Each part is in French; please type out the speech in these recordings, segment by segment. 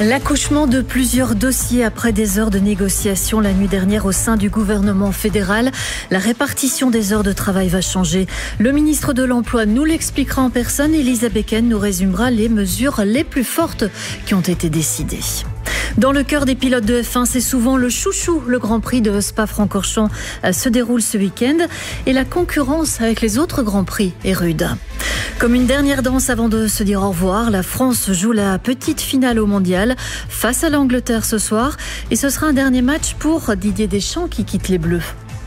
L'accouchement de plusieurs dossiers après des heures de négociation la nuit dernière au sein du gouvernement fédéral. La répartition des heures de travail va changer. Le ministre de l'Emploi nous l'expliquera en personne. Elisa Becken nous résumera les mesures les plus fortes qui ont été décidées. Dans le cœur des pilotes de F1, c'est souvent le chouchou. Le Grand Prix de Spa-Francorchamps se déroule ce week-end et la concurrence avec les autres Grands Prix est rude. Comme une dernière danse avant de se dire au revoir, la France joue la petite finale au Mondial face à l'Angleterre ce soir et ce sera un dernier match pour Didier Deschamps qui quitte les Bleus.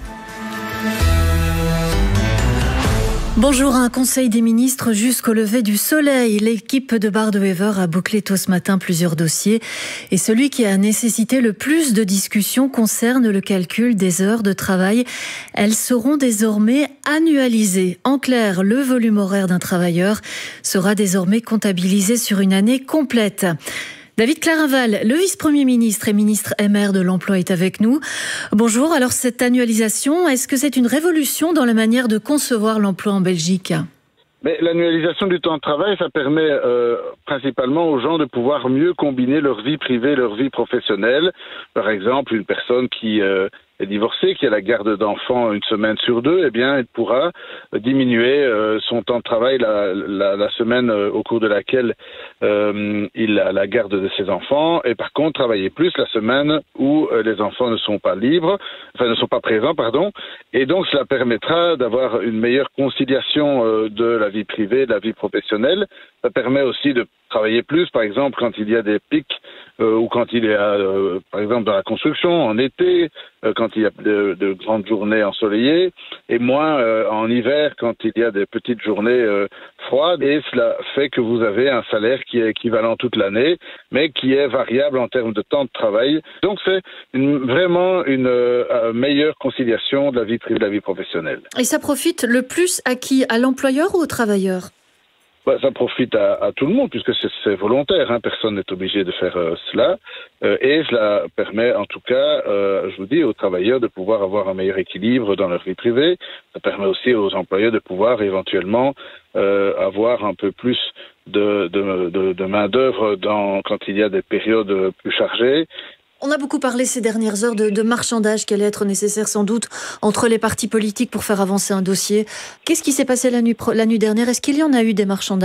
Bonjour, un conseil des ministres jusqu'au lever du soleil. L'équipe de Bart De Wever a bouclé tôt ce matin plusieurs dossiers. Et celui qui a nécessité le plus de discussions concerne le calcul des heures de travail. Elles seront désormais annualisées. En clair, le volume horaire d'un travailleur sera désormais comptabilisé sur une année complète. David Clarinval, le vice-premier ministre et ministre MR de l'Emploi est avec nous. Bonjour, alors cette annualisation, est-ce que c'est une révolution dans la manière de concevoir l'emploi en Belgique ? Mais l'annualisation du temps de travail, ça permet principalement aux gens de pouvoir mieux combiner leur vie privée et leur vie professionnelle. Par exemple, une personne qui est divorcée, qui a la garde d'enfants une semaine sur deux, eh bien, elle pourra diminuer son temps de travail la semaine au cours de laquelle il a la garde de ses enfants, et par contre travailler plus la semaine où les enfants ne sont pas présents, et donc cela permettra d'avoir une meilleure conciliation de la vie privée, de la vie professionnelle. Ça permet aussi de travailler plus, par exemple, quand il y a des pics ou quand il y a, par exemple, dans la construction, en été, quand il y a de grandes journées ensoleillées, et moins en hiver, quand il y a des petites journées froides. Et cela fait que vous avez un salaire qui est équivalent toute l'année, mais qui est variable en termes de temps de travail. Donc c'est vraiment une meilleure conciliation de la vie privée et de la vie professionnelle. Et ça profite le plus à qui ? À l'employeur ou au travailleur ? Ça profite à tout le monde puisque c'est volontaire, personne n'est obligé de faire cela et cela permet en tout cas, je vous dis, aux travailleurs de pouvoir avoir un meilleur équilibre dans leur vie privée. Ça permet aussi aux employeurs de pouvoir éventuellement avoir un peu plus de main d'œuvre quand il y a des périodes plus chargées. On a beaucoup parlé ces dernières heures de marchandage qui allait être nécessaire sans doute entre les partis politiques pour faire avancer un dossier. Qu'est-ce qui s'est passé la nuit dernière ? Est-ce qu'il y en a eu des marchandages ?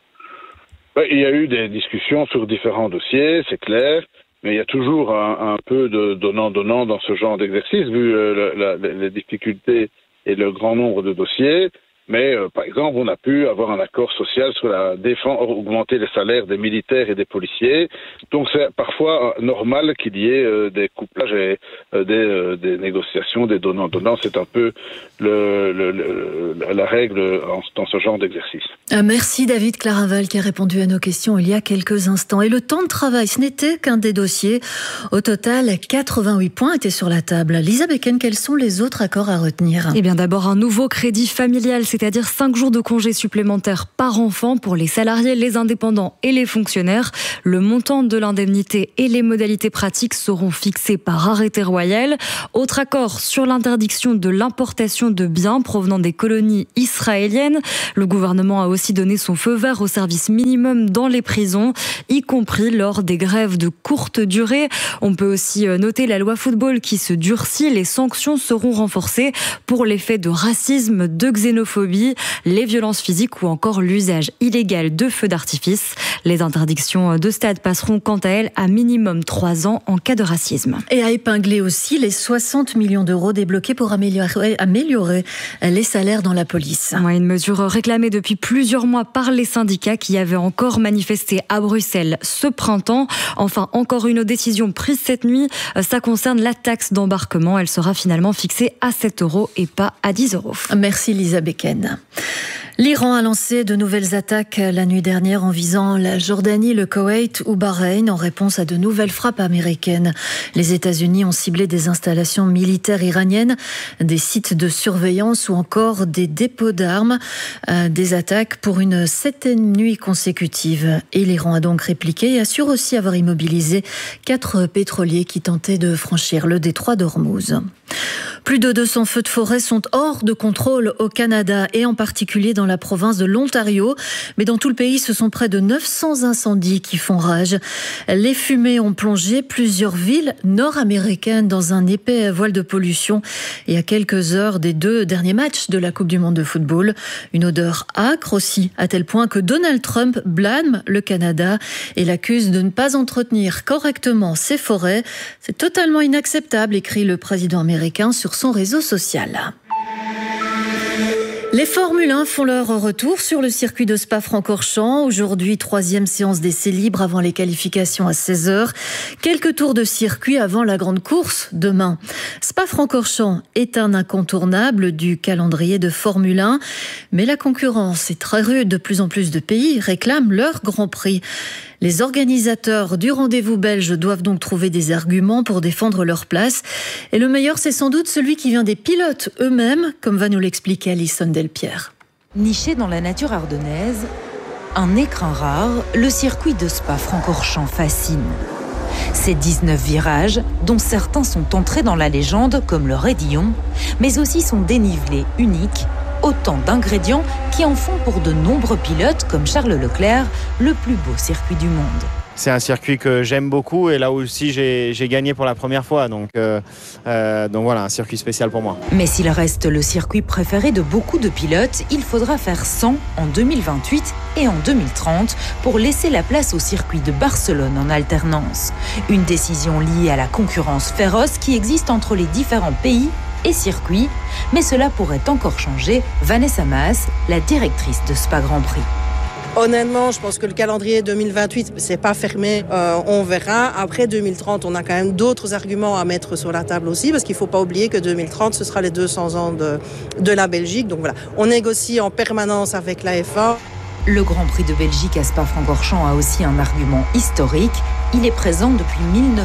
Il y a eu des discussions sur différents dossiers, c'est clair, mais il y a toujours un peu de donnant-donnant dans ce genre d'exercice, vu les difficultés et le grand nombre de dossiers. Mais par exemple, on a pu avoir un accord social sur la défense, augmenter les salaires des militaires et des policiers. Donc c'est parfois normal qu'il y ait des couplages et des négociations, des donnants-donnants. C'est un peu la règle dans ce genre d'exercice. Merci David Clarinval qui a répondu à nos questions il y a quelques instants. Et le temps de travail, ce n'était qu'un des dossiers. Au total, 88 points étaient sur la table. Lisa Becken, quels sont les autres accords à retenir ? Eh bien d'abord un nouveau crédit familial, c'est-à-dire 5 jours de congés supplémentaires par enfant pour les salariés, les indépendants et les fonctionnaires. Le montant de l'indemnité et les modalités pratiques seront fixés par arrêté royal. Autre accord sur l'interdiction de l'importation de biens provenant des colonies israéliennes. Le gouvernement a aussi donné son feu vert au service minimum dans les prisons, y compris lors des grèves de courte durée. On peut aussi noter la loi football qui se durcit. Les sanctions seront renforcées pour les faits de racisme, de xénophobie, les violences physiques ou encore l'usage illégal de feux d'artifice. Les interdictions de stade passeront quant à elles à minimum 3 ans en cas de racisme. Et à épingler aussi les 60 millions d'euros débloqués pour améliorer les salaires dans la police. Ouais, une mesure réclamée depuis plusieurs mois par les syndicats qui avaient encore manifesté à Bruxelles ce printemps. Enfin, encore une décision prise cette nuit. Ça concerne la taxe d'embarquement. Elle sera finalement fixée à 7 € et pas à 10 €. Merci Lisa Becken. L'Iran a lancé de nouvelles attaques la nuit dernière en visant la Jordanie, le Koweït ou Bahreïn en réponse à de nouvelles frappes américaines. Les États-Unis ont ciblé des installations militaires iraniennes, des sites de surveillance ou encore des dépôts d'armes. Des attaques pour une 7e nuit consécutive. Et l'Iran a donc répliqué et assure aussi avoir immobilisé 4 pétroliers qui tentaient de franchir le détroit d'Ormuz. Plus de 200 feux de forêt sont hors de contrôle au Canada et en particulier dans dans la province de l'Ontario. Mais dans tout le pays, ce sont près de 900 incendies qui font rage. Les fumées ont plongé plusieurs villes nord-américaines dans un épais voile de pollution. Et à quelques heures des 2 derniers matchs de la Coupe du Monde de football, une odeur âcre aussi, à tel point que Donald Trump blâme le Canada et l'accuse de ne pas entretenir correctement ses forêts. C'est totalement inacceptable, écrit le président américain sur son réseau social. Les Formule 1 font leur retour sur le circuit de Spa-Francorchamps. Aujourd'hui, 3e séance d'essais libres avant les qualifications à 16h. Quelques tours de circuit avant la grande course demain. Spa-Francorchamps est un incontournable du calendrier de Formule 1. Mais la concurrence est très rude. De plus en plus de pays réclament leur Grand Prix. Les organisateurs du rendez-vous belge doivent donc trouver des arguments pour défendre leur place. Et le meilleur, c'est sans doute celui qui vient des pilotes eux-mêmes, comme va nous l'expliquer Alison Delpierre. Niché dans la nature ardennaise, un écrin rare, le circuit de Spa-Francorchamps fascine. Ces 19 virages, dont certains sont entrés dans la légende, comme le Raidillon, mais aussi son dénivelé unique, autant d'ingrédients qui en font pour de nombreux pilotes, comme Charles Leclerc, le plus beau circuit du monde. C'est un circuit que j'aime beaucoup et là aussi j'ai gagné pour la première fois. Donc voilà, un circuit spécial pour moi. Mais s'il reste le circuit préféré de beaucoup de pilotes, il faudra faire 100 en 2028 et en 2030 pour laisser la place au circuit de Barcelone en alternance. Une décision liée à la concurrence féroce qui existe entre les différents pays et circuits, mais cela pourrait encore changer. Vanessa Maas, la directrice de Spa Grand Prix. Honnêtement, je pense que le calendrier 2028, c'est pas fermé. On verra. Après 2030, on a quand même d'autres arguments à mettre sur la table aussi, parce qu'il faut pas oublier que 2030, ce sera les 200 ans de la Belgique. Donc voilà, on négocie en permanence avec la FA. Le Grand Prix de Belgique à Spa-Francorchamps a aussi un argument historique. Il est présent depuis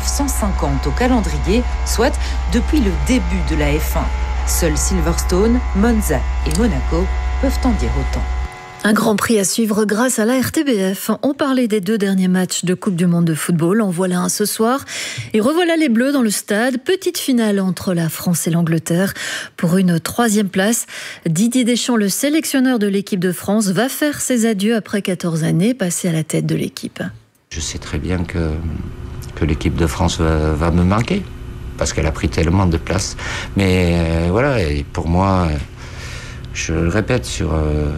1950 au calendrier, soit depuis le début de la F1. Seuls Silverstone, Monza et Monaco peuvent en dire autant. Un Grand Prix à suivre grâce à la RTBF. On parlait des 2 derniers matchs de Coupe du Monde de football. En voilà un ce soir. Et revoilà les Bleus dans le stade. Petite finale entre la France et l'Angleterre pour une 3e place. Didier Deschamps, le sélectionneur de l'équipe de France, va faire ses adieux après 14 années passées à la tête de l'équipe. Je sais très bien que l'équipe de France va me manquer parce qu'elle a pris tellement de place. Mais voilà, et pour moi, je le répète, sur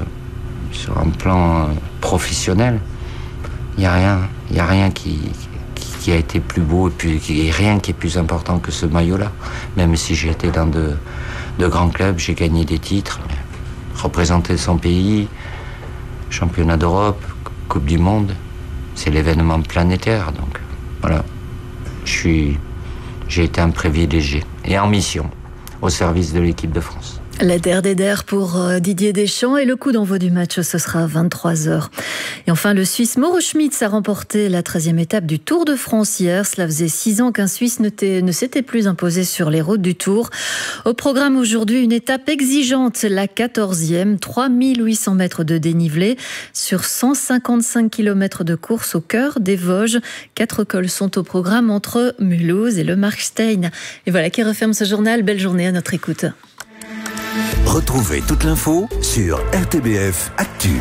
un plan professionnel, il n'y a rien qui a été plus beau et puis il n'y a rien qui est plus important que ce maillot-là. Même si j'ai été dans de grands clubs, j'ai gagné des titres, représenter son pays, championnat d'Europe, Coupe du Monde, c'est l'événement planétaire. Donc voilà, j'ai été un privilégié et en mission au service de l'équipe de France. La der pour Didier Deschamps et le coup d'envoi du match, ce sera à 23h. Et enfin, le Suisse Mauro Schmitz a remporté la 13e étape du Tour de France hier. Cela faisait 6 ans qu'un Suisse ne s'était plus imposé sur les routes du Tour. Au programme aujourd'hui, une étape exigeante, la 14e, 3800 mètres de dénivelé sur 155 km de course au cœur des Vosges. 4 cols sont au programme entre Mulhouse et le Markstein. Et voilà qui referme ce journal. Belle journée à notre écoute. Retrouvez toute l'info sur RTBF Actu.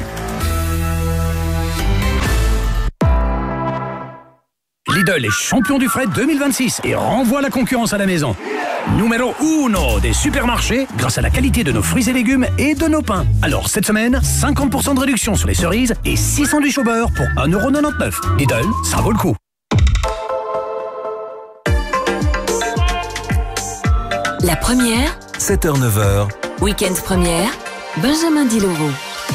Lidl est champion du fret 2026 et renvoie la concurrence à la maison. Numéro 1 des supermarchés grâce à la qualité de nos fruits et légumes et de nos pains. Alors cette semaine, 50% de réduction sur les cerises et 6 sandwichs au beurre pour 1,99 €. Lidl, ça vaut le coup. La première, 7h-9h. Week-end première, Benjamin Dillaureau.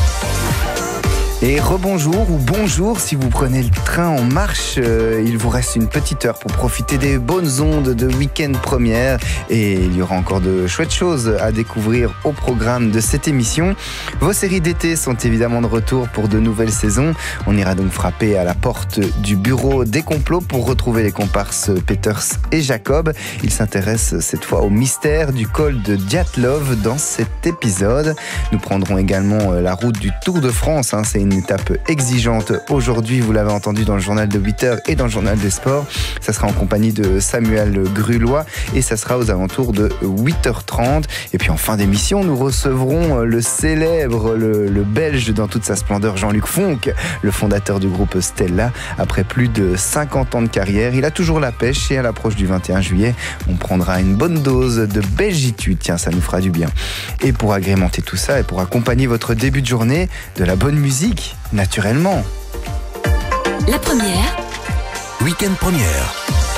Et rebonjour ou bonjour si vous prenez le train en marche. Il vous reste une petite heure pour profiter des bonnes ondes de week-end première. Et il y aura encore de chouettes choses à découvrir au programme de cette émission. Vos séries d'été sont évidemment de retour pour de nouvelles saisons. On ira donc frapper à la porte du bureau des complots pour retrouver les comparses Peters et Jacob. Ils s'intéressent cette fois au mystère du col de Dyatlov dans cet épisode. Nous prendrons également la route du Tour de France. C'est une une étape exigeante aujourd'hui, vous l'avez entendu dans le journal de 8h et dans le journal des sports. Ça sera en compagnie de Samuel Grulois et ça sera aux alentours de 8h30. Et puis en fin d'émission, nous recevrons le célèbre, le belge dans toute sa splendeur, Jean-Luc Fonck, le fondateur du groupe Stella. Après plus de 50 ans de carrière, il a toujours la pêche et à l'approche du 21 juillet, on prendra une bonne dose de belgitude. Tiens, ça nous fera du bien. Et pour agrémenter tout ça et pour accompagner votre début de journée, de la bonne musique, naturellement. La première. Week-end première.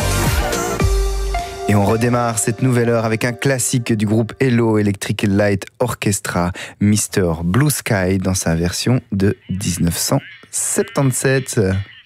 Et on redémarre cette nouvelle heure avec un classique du groupe Hello Electric Light Orchestra, Mr. Blue Sky, dans sa version de 1977.